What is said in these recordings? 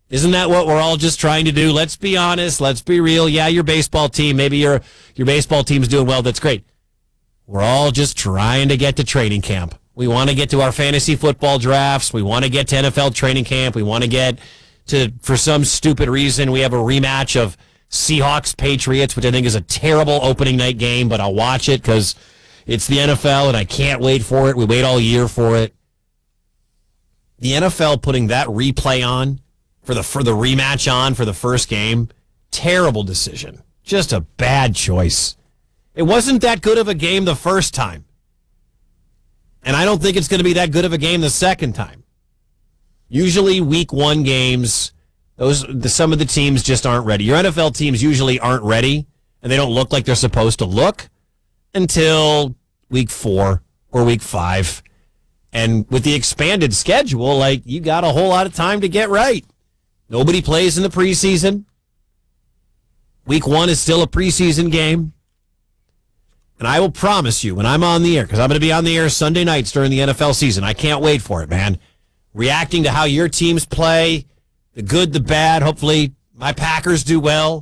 Isn't that what we're all just trying to do? Let's be honest. Let's be real. Yeah, your baseball team, maybe your baseball team's doing well. That's great. We're all just trying to get to training camp. We want to get to our fantasy football drafts. We want to get to NFL training camp. We want to get to, for some stupid reason, we have a rematch of Seahawks-Patriots, which I think is a terrible opening night game, but I'll watch it because it's the NFL and I can't wait for it. We wait all year for it. The NFL putting that replay on for the rematch on for the first game, terrible decision. Just a bad choice. It wasn't that good of a game the first time. And I don't think it's going to be that good of a game the second time. Usually week one games, some of the teams just aren't ready. Your NFL teams usually aren't ready, and they don't look like they're supposed to look until week 4 or week 5. And with the expanded schedule, you got a whole lot of time to get right. Nobody plays in the preseason. Week 1 is still a preseason game. And I will promise you, when I'm on the air, because I'm going to be on the air Sunday nights during the NFL season, I can't wait for it, man. Reacting to how your teams play, the good, the bad. Hopefully my Packers do well.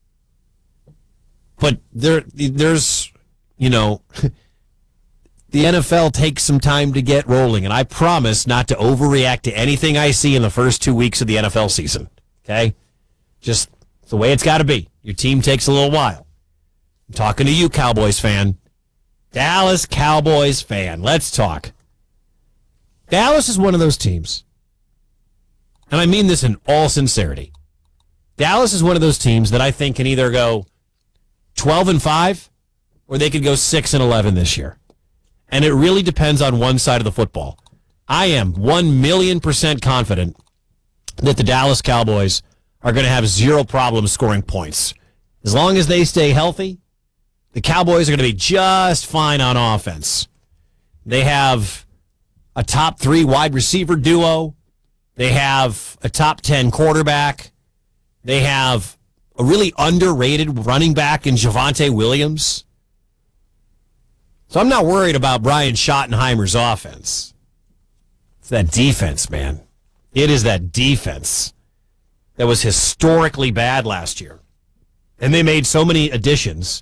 But there's, the NFL takes some time to get rolling, and I promise not to overreact to anything I see in the first 2 weeks of the NFL season. Okay? Just the way it's got to be. Your team takes a little while. I'm talking to you, Cowboys fan. Dallas Cowboys fan. Let's talk. Dallas is one of those teams, and I mean this in all sincerity. Dallas is one of those teams that I think can either go 12-5 or they could go 6-11 this year. And it really depends on one side of the football. I am 1,000,000% confident that the Dallas Cowboys are going to have zero problems scoring points. As long as they stay healthy, the Cowboys are going to be just fine on offense. They have a top 3 wide receiver duo. They have a top 10 quarterback. They have a really underrated running back in Javonte Williams. So I'm not worried about Brian Schottenheimer's offense. It's that defense, man. It is that defense that was historically bad last year. And they made so many additions.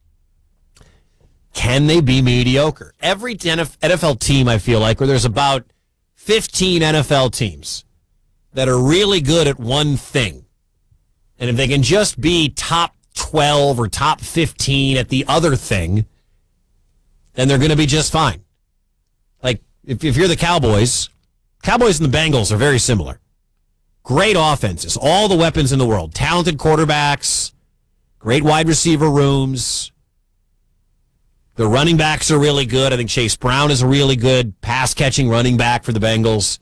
Can they be mediocre? Every NFL team, I feel like, where there's about 15 NFL teams that are really good at one thing. And if they can just be top 12 or top 15 at the other thing, then they're going to be just fine. Like, if you're the Cowboys and the Bengals are very similar. Great offenses, all the weapons in the world, talented quarterbacks, great wide receiver rooms. The running backs are really good. I think Chase Brown is a really good pass-catching running back for the Bengals.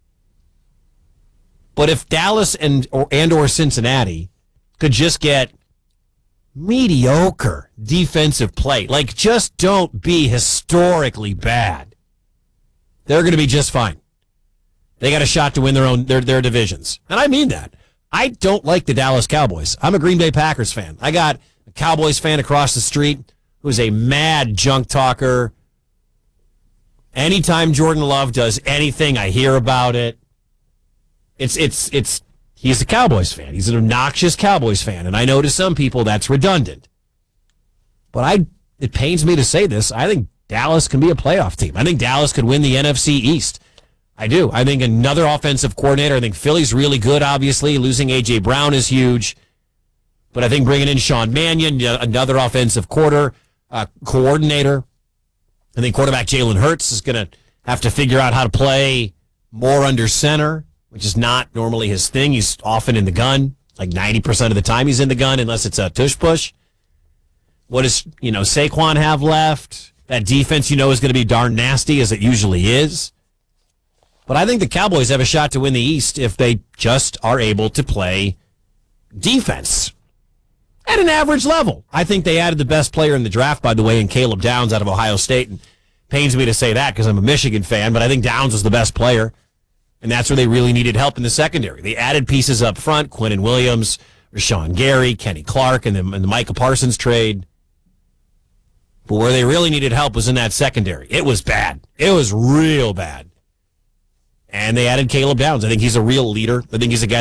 But if Dallas and or Cincinnati could just get mediocre defensive play, just don't be historically bad, they're going to be just fine. They got a shot to win their divisions. And I mean that. I don't like the Dallas Cowboys. I'm a Green Bay Packers fan. I got a Cowboys fan across the street who's a mad junk talker. Anytime Jordan Love does anything, I hear about it. He's a Cowboys fan. He's an obnoxious Cowboys fan. And I know to some people that's redundant. But it pains me to say this. I think Dallas can be a playoff team. I think Dallas could win the NFC East. I do. I think another offensive coordinator. I think Philly's really good, obviously. Losing A.J. Brown is huge. But I think bringing in Sean Mannion, another offensive coordinator. I think quarterback Jalen Hurts is going to have to figure out how to play more under center, which is not normally his thing. He's often in the gun. 90% of the time he's in the gun, unless it's a tush-push. What does, Saquon have left? That defense, is going to be darn nasty, as it usually is. But I think the Cowboys have a shot to win the East if they just are able to play defense at an average level. I think they added the best player in the draft, by the way, in Caleb Downs out of Ohio State. And pains me to say that because I'm a Michigan fan, but I think Downs was the best player. And that's where they really needed help in the secondary. They added pieces up front, Quinnen Williams, Rashawn Gary, Kenny Clark, and the Micah Parsons trade. But where they really needed help was in that secondary. It was bad. It was real bad. And they added Caleb Downs. I think he's a real leader. I think he's a guy